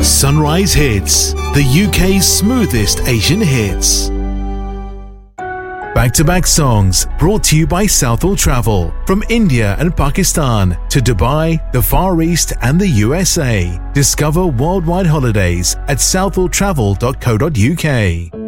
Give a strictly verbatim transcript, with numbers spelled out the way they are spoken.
Sunrise Hits, the U K's smoothest Asian hits. Back-to-back songs brought to you by Southall Travel. From India and Pakistan to Dubai, the Far East and the U S A. Discover worldwide holidays at southall travel dot co dot U K.